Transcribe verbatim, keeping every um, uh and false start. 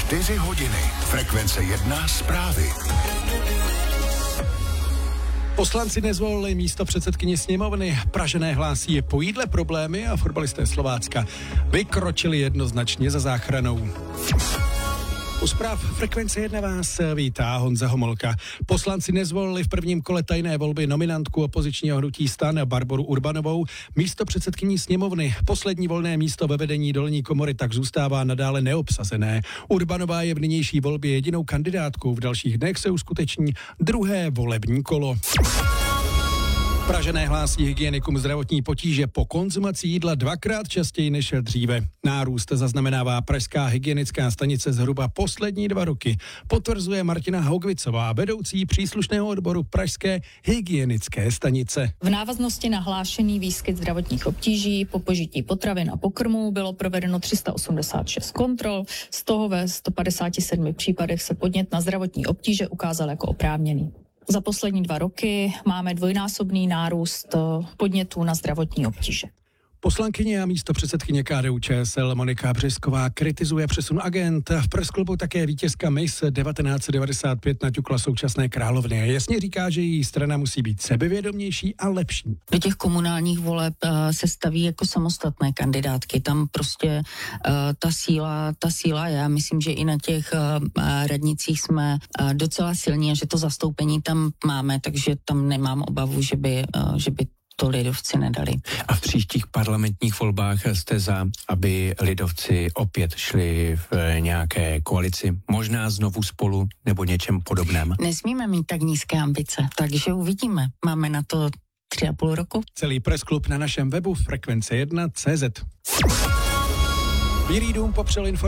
čtyři hodiny. Frekvence jedna zprávy. Poslanci nezvolili místo předsedkyně sněmovny. Pražané hlásí po jídle problémy a fotbalisté Slovácka vykročili jednoznačně za záchranou. U zpráv Frekvence jedna vás vítá Honza Homolka. Poslanci nezvolili v prvním kole tajné volby nominantku opozičního hnutí STAN Barboru Urbanovou místo předsedkyní sněmovny. Poslední volné místo ve vedení dolní komory tak zůstává nadále neobsazené. Urbanová je v nynější volbě jedinou kandidátkou. V dalších dnech se uskuteční druhé volební kolo. Pražané hlásí hygienikům zdravotní potíže po konzumaci jídla dvakrát častěji než dříve. Nárůst zaznamenává pražská hygienická stanice zhruba poslední dva roky. Potvrzuje Martina Haugvicová, vedoucí příslušného odboru pražské hygienické stanice. V návaznosti na hlášený výskyt zdravotních obtíží po požití potravin a pokrmů bylo provedeno tři sta osmdesát šest kontrol, z toho ve sto padesát sedm případech se podnět na zdravotní obtíže ukázal jako oprávněný. Za poslední dva roky máme dvojnásobný nárůst podnětů na zdravotní obtíže. Poslankyně a místo předsedkyně K D U Č S L Monika Březková kritizuje přesun agent. V presklubu také vítězka Miss devatenáct set devadesát pět naťukla současné královny. Jasně říká, že její strana musí být sebevědomější a lepší. Do těch komunálních voleb uh, se staví jako samostatné kandidátky. Tam prostě uh, ta síla, ta síla je. Já myslím, že i na těch uh, radnicích jsme uh, docela silní a že to zastoupení tam máme, takže tam nemám obavu, že by, uh, že by to lidovci nedali. A v příštích parlamentních volbách jste za, aby lidovci opět šli v nějaké koalici, možná znovu Spolu nebo něčem podobném? Nesmíme mít tak nízké ambice, takže uvidíme. Máme na to tři a půl roku. Celý pressklub na našem webu frekvence jedna tečka cé zet. Bílý dům popřel informace